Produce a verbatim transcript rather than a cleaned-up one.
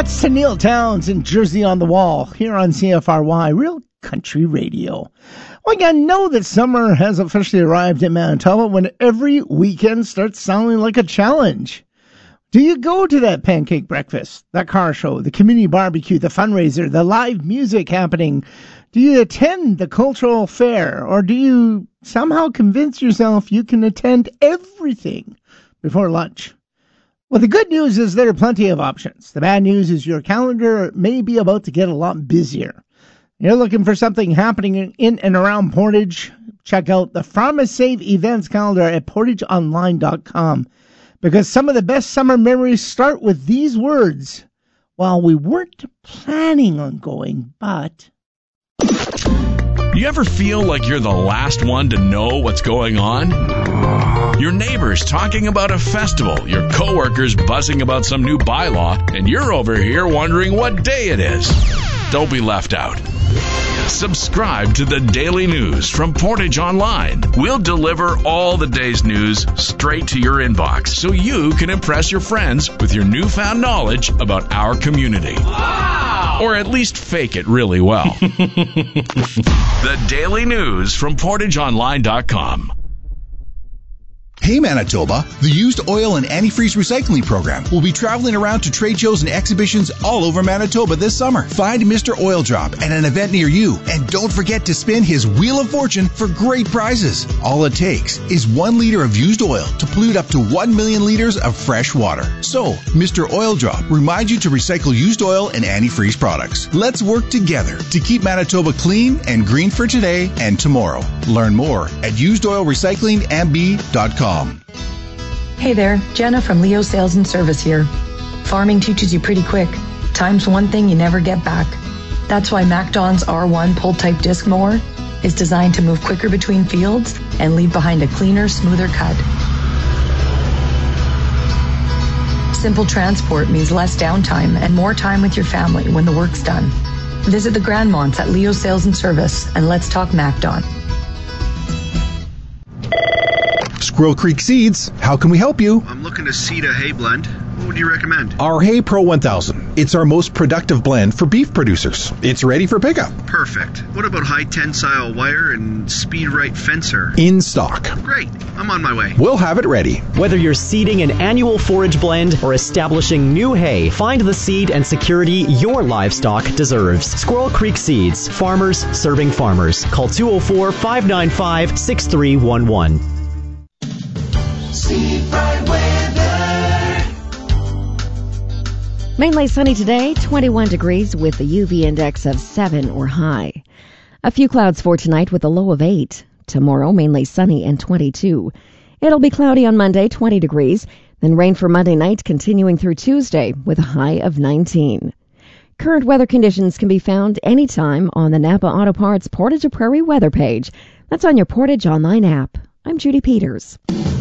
That's to Neil Towns and Jersey on the Wall here on C F R Y, Real Country Radio. Well, you know that summer has officially arrived in Manitoba when every weekend starts sounding like a challenge. Do you go to that pancake breakfast, that car show, the community barbecue, the fundraiser, the live music happening? Do you attend the cultural fair, or do you somehow convince yourself you can attend everything before lunch? Well, the good news is there are plenty of options. The bad news is your calendar may be about to get a lot busier. You're looking for something happening in and around Portage? Check out the PharmaSave events calendar at portage online dot com, because some of the best summer memories start with these words. Well, we weren't planning on going, but... You ever feel like you're the last one to know what's going on? Your neighbors talking about a festival, your coworkers buzzing about some new bylaw, and you're over here wondering what day it is. Don't be left out. Subscribe to the Daily News from Portage Online. We'll deliver all the day's news straight to your inbox so you can impress your friends with your newfound knowledge about our community. Wow! Or at least fake it really well. The Daily News from portage online dot com. Hey Manitoba, the Used Oil and Antifreeze Recycling Program will be traveling around to trade shows and exhibitions all over Manitoba this summer. Find Mister Oil Drop at an event near you, and don't forget to spin his Wheel of Fortune for great prizes. All it takes is one liter of used oil to pollute up to one million liters of fresh water. So, Mister Oil Drop reminds you to recycle used oil and antifreeze products. Let's work together to keep Manitoba clean and green for today and tomorrow. Learn more at used oil recycling m b dot com. Hey there, Jenna from Leo Sales and Service here. Farming teaches you pretty quick. Time's one thing you never get back. That's why MacDon's R one pull-type disc mower is designed to move quicker between fields and leave behind a cleaner, smoother cut. Simple transport means less downtime and more time with your family when the work's done. Visit the Grandmonts at Leo Sales and Service and let's talk MacDon. Squirrel Creek Seeds, how can we help you? I'm looking to seed a hay blend. What would you recommend? Our Hay Pro one thousand. It's our most productive blend for beef producers. It's ready for pickup. Perfect. What about high tensile wire and speed right fencer? In stock. Great. I'm on my way. We'll have it ready. Whether you're seeding an annual forage blend or establishing new hay, find the seed and security your livestock deserves. Squirrel Creek Seeds. Farmers serving farmers. Call two oh four, five nine five, six three one one. Seafried weather. Mainly sunny today, twenty-one degrees with a U V index of seven or high. A few clouds for tonight with a low of eight. Tomorrow, mainly sunny and twenty-two. It'll be cloudy on Monday, twenty degrees. Then rain for Monday night, continuing through Tuesday with a high of nineteen. Current weather conditions can be found anytime on the Napa Auto Parts Portage Prairie weather page. That's on your Portage Online app. I'm Judy Peters.